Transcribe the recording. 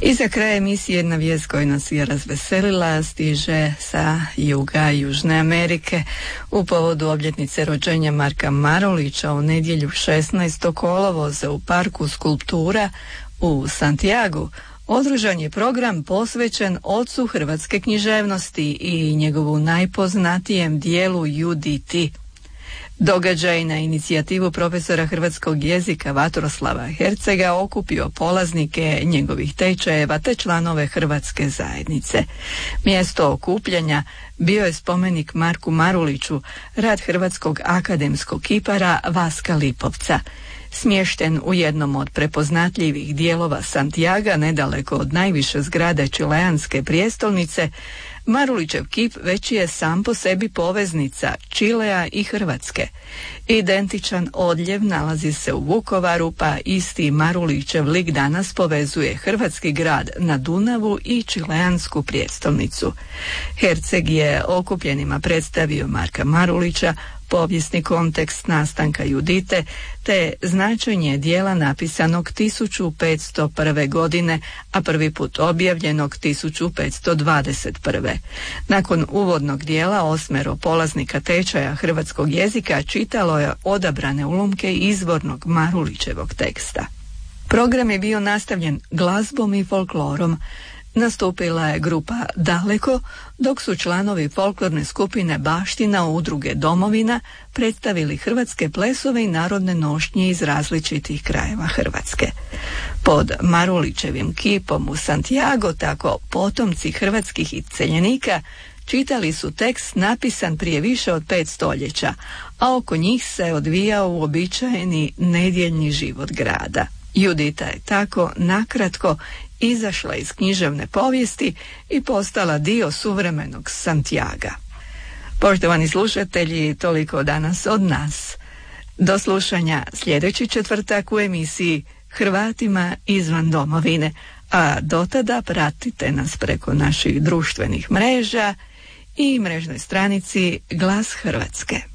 I za kraj emisije jedna vijest koja nas je razveselila stiže sa juga Južne Amerike. U povodu obljetnice rođenja Marka Marulića u nedjelju 16. kolovoza u parku Skulptura u Santiagu održan je program posvećen ocu hrvatske književnosti i njegovu najpoznatijem dijelu Juditi. Događaj na inicijativu profesora hrvatskog jezika Vatroslava Hercega okupio polaznike njegovih tečajeva te članove hrvatske zajednice. Mjesto okupljanja bio je spomenik Marku Maruliću, rad hrvatskog akademskog kipara Vaska Lipovca. Smješten u jednom od prepoznatljivih dijelova Santiaga, nedaleko od najviše zgrade čileanske prijestolnice, Marulićev kip već je sam po sebi poveznica Čilea i Hrvatske. Identičan odljev nalazi se u Vukovaru, pa isti Marulićev lik danas povezuje hrvatski grad na Dunavu i čileansku prijestolnicu. Herceg je okupljenima predstavio Marka Marulića, povijesni kontekst nastanka Judite, te značenje dijela napisanog 1501. godine, a prvi put objavljenog 1521. Nakon uvodnog dijela 8 polaznika tečaja hrvatskog jezika čitalo je odabrane ulomke izvornog Marulićevog teksta. Program je bio nastavljen glazbom i folklorom. Nastupila je grupa Daleko, dok su članovi folklorne skupine Baština udruge Domovina predstavili hrvatske plesove i narodne nošnje iz različitih krajeva Hrvatske. Pod Marulićevim kipom u Santiago tako potomci hrvatskih iseljenika čitali su tekst napisan prije više od 5 stoljeća, a oko njih se odvijao uobičajeni nedjeljni život grada. Judita je tako nakratko izašla iz književne povijesti i postala dio suvremenog Santiaga. Poštovani slušatelji, toliko danas od nas. Do slušanja sljedeći četvrtak u emisiji Hrvatima izvan domovine, a do tada pratite nas preko naših društvenih mreža i mrežnoj stranici Glas Hrvatske.